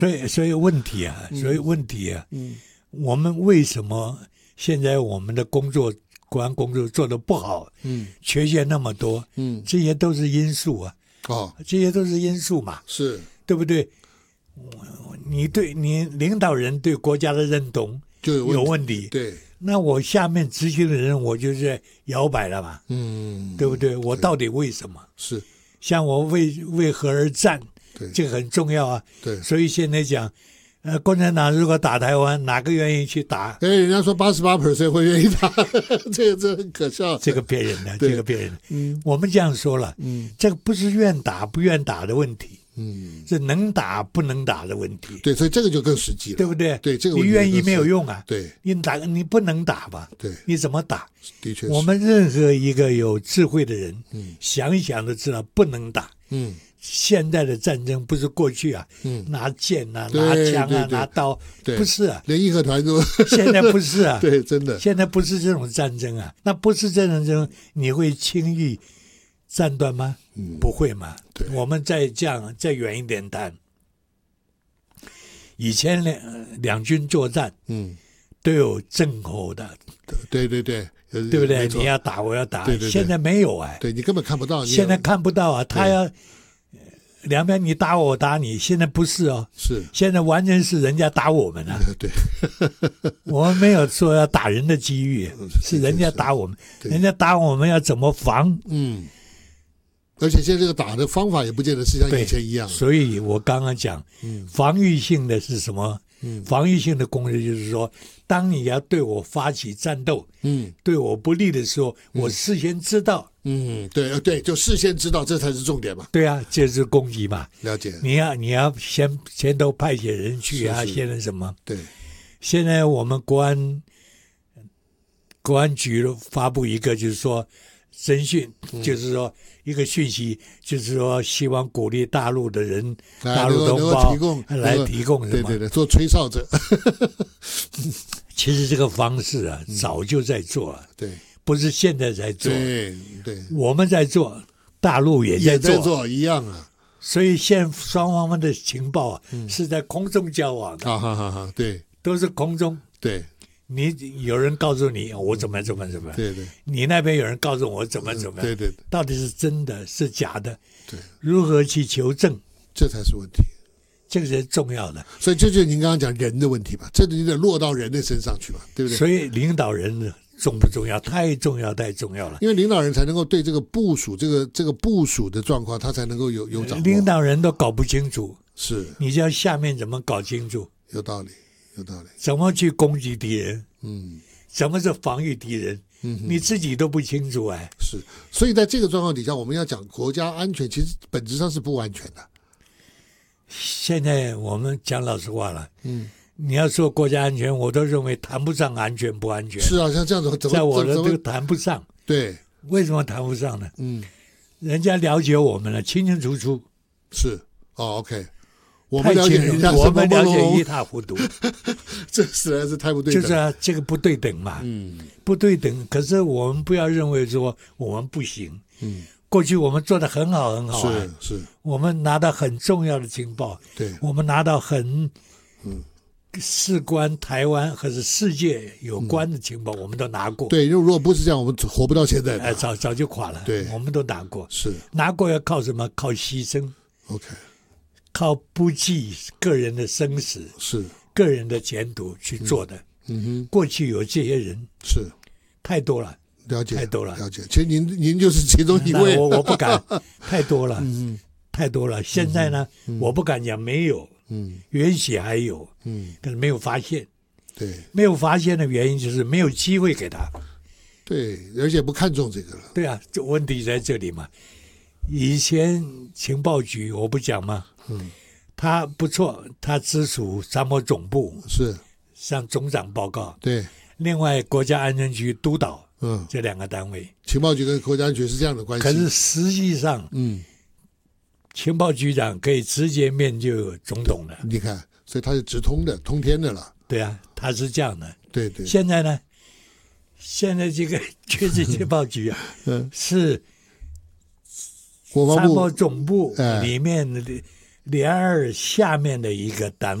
对，所以问题啊，我们为什么现在我们的国安工作做得不好？缺陷那么多，这些都是因素啊。这些都是因素嘛， 是对不对？你领导人对国家的认同就有问题， 对， 那我下面执行的人我就是摇摆了嘛，对不对？我到底为什么？ 是像我为何而战？这个很重要啊。 对， 所以现在讲，共产党如果打台湾，哪个愿意去打？ 人家说88% 会愿意打，这很可笑。 这个骗人的，这个骗人的。我们这样说了，这个不是愿打不愿打的问题，是能打不能打的问题。 对，所以这个就更实际了， 对不对？ 对，这个你愿意没有用啊。 对， 你不能打吧？ 对， 你怎么打？ 的确， 我们任何一个有智慧的人，想一想都知道不能打。现在的战争不是过去啊，拿剑啊，拿枪啊，拿刀，不是啊， 连义和团都现在不是啊， 对，真的， 现在不是这种战争啊，那不是这种战争，你会轻易战断吗？不会嘛。我们再远一点谈，以前两军作战，都有阵吼的， 对，对不对？你要打，我要打，现在没有哎， 对你根本看不到， 现在看不到啊，他要。两边你打我，我打你，现在不是哦， 是现在完全是人家打我们了。 对， 我们没有说要打人的机遇，是人家打我们，人家打我们要怎么防？ 而且现在这个打的方法也不见得是像以前一样。 所以我刚刚讲，防御性的是什么？防御性的攻势就是说，当你要对我发起战斗，对我不利的时候，我事先知道。 对，就事先知道，这才是重点嘛。 对啊，这是攻击嘛。 了解。 你要先都派遣人去啊，先那什么？ 对。 现在我们国安局发布一个，就是说侦讯，就是说一个讯息，就是说希望鼓励大陆的人、大陆同胞来提供什么？ 对，做吹哨者。 其实这个方式啊，早就在做了。 对。 不是现在在做， 对， 我们在做，大陆也在做一样啊。 所以现在双方的情报啊，是在空中交往的， 对， 都是空中。 对， 你有人告诉你我怎么， 对， 你那边有人告诉我怎么， 对， 到底是真的是假的？ 对， 如何去求证？ 这才是问题。 这个是重要的， 所以这就是您刚刚讲人的问题吧？这你得落到人的身上去嘛，对不对？ 所以领导人呢？重不重要？太重要了。 因为领导人才能够对这个部署，这个部署的状况，他才能够有掌握。 领导人都搞不清楚， 是你叫下面怎么搞清楚？ 有道理。 怎么去攻击敌人？怎么是防御敌人？你自己都不清楚哎。 是，所以在这个状况底下，我们要讲国家安全，其实本质上是不安全的。 现在我们讲老实话了，你要说国家安全，我都认为谈不上安全不安全。 是啊，像这样子， 在我的这个谈不上。 对， 为什么谈不上呢？人家了解我们了，清清楚楚。 是，OK， 我们了解人家， 我们了解一塌糊涂。 这实在是太不对等。 就是啊，这个不对等嘛。不对等。可是我们不要认为说我们不行。过去我们做得很好很好啊。 是。 我们拿到很重要的情报。 对。 我们拿到很。事关台湾或者世界有关的情报，我们都拿过。 对，如果不是这样，我们活不到现在的。 早就垮了。 对， 我们都拿过。 是拿过要靠什么？靠牺牲。 OK， 靠不计个人的生死， 是个人的前途去做的。过去有这些人， 是太多了。 了解， 太多了。 了解。其实您就是其中一位。 我不敢，太多了。太多了。现在呢，我不敢讲没有。原血还有，可是没有发现。 对， 没有发现的原因就是没有机会给他。 对，而且不看重这个了。 对啊，这问题在这里嘛。以前情报局我不讲吗？他不错，他直属参谋总部， 是向总长报告。 对， 另外国家安全局督导，这两个单位， 情报局跟国家安全是这样的关系。 可是实际上，情报局长可以直接面就总统的。 你看，所以他是直通的、通天的了。 对啊，他是这样的。 对对。 现在呢？现在这个军事情报局啊，是国防部参谋总部里面的联二下面的一个单位。